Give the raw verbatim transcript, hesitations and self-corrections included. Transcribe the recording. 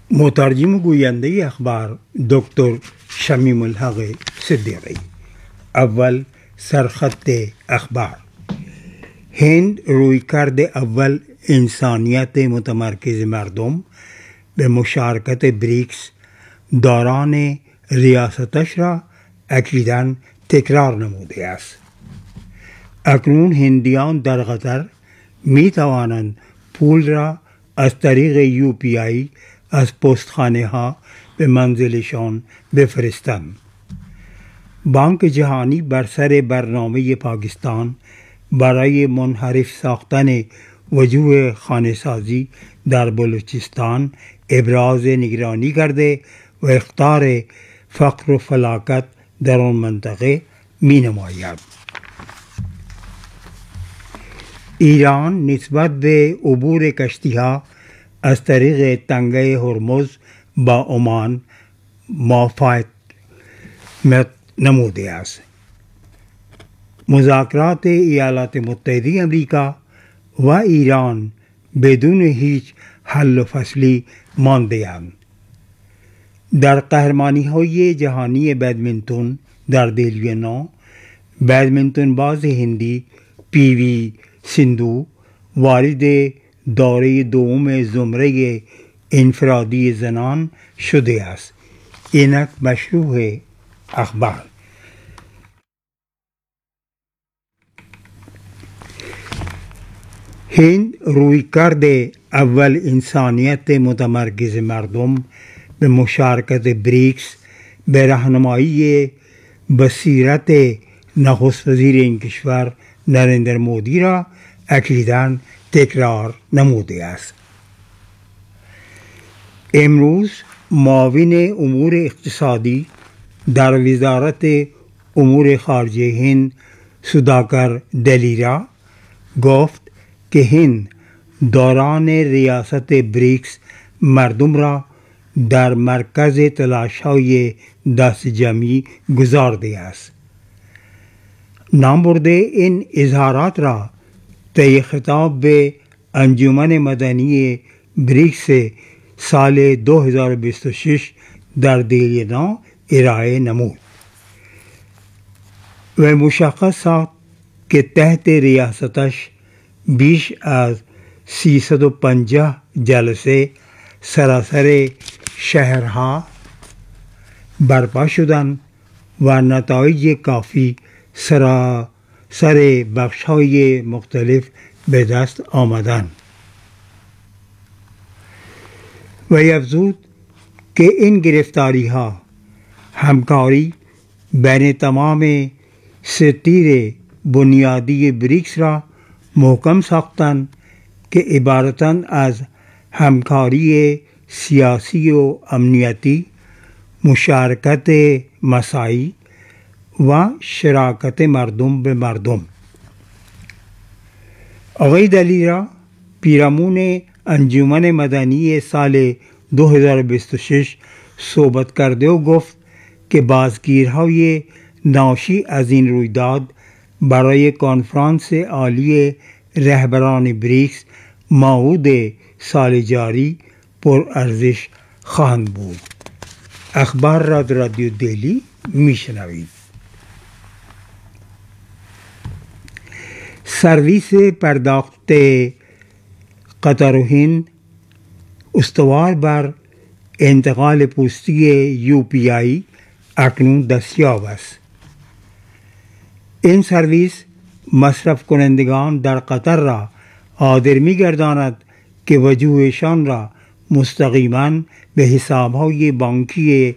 مترجم و گوینده اخبار دکتر شمیم الحق صدیقی. اول سرخط اخبار. هند رویکرد اول انسانیت متمرکز مردم به مشارکت بریکس دوران ریاستش را اکیداً تکرار نموده است. اکنون هندیان در قطر می توانند پول را از طریق یو پی آی از پستخانه ها به منزلشان بفرستند. بانک جهانی بر سر برنامه پاکستان برای منحرف ساختن وجوه خانه‌سازی در بلوچستان ابراز نگرانی کرده و اخطار فقر و فلاکت در آن منطقه می نماید. ایران نسبت به عبور کشتی‌ها از طریق تنگه هرمز با عمان موافقت نموده است. مذاکرات ایالات متحده امریکا و ایران بدون هیچ حل و فصلی مانده اند. در قهرمانی‌های جهانی بدمینتون در دلوینا، بدمینتون باز هندی پی وی سندو وارد دوره دوم زمره انفرادی زنان شده است. اینک مشروع اخبار. هند رویکرد اول انسانیت متمرکز مردم به مشارکت بریکس به راهنمایی بصیرت نخست وزیر این کشور نریندر مودی را اکیداً تکرار نموده است. امروز معاون امور اقتصادی در وزارت امور خارجه هند سوداکر دلیرا گفت که هند دوران ریاست بریکس مردم را در مرکز تلاش‌های دست جمعی گذارده است. نام برده این اظهارات را طی خطاب به انجمن مدنی بریکس سال دو هزار و بیست و شش در دلینا ارائه نمود و مشخص ساخت که تحت ریاستش بیش از سیصد و پنجاه جلسه سراسر شهرها برپا شدند و نتایج کافی سراسر بخش‌های مختلف به دست آمدند. و افزود که این گرفتاری ها همکاری بین تمام ستیر بنیادی بریکس را محکم ساختند که عبارتند از همکاری سیاسی و امنیتی، مشارکت مساعی و شراکت مردم به مردم. آقای دلیرا پیرامون انجمن مدنی سال دو هزار و بیست و شش صحبت کرده و گفت که بازگیرهای ناشی از این رویداد برای کنفرانس عالی رهبران بریکس موعود سال جاری پر ارزش خواهند بود. اخبار را در رادیو دلی میشنوید. سرویس پرداخت قطر و هند استوار بر انتقال پستی یو پی آی اکنون دستیاب است. این سرویس مصرف کنندگان در قطر را قادر می گرداند که وجوهشان را مستقیما به حسابهای بانکی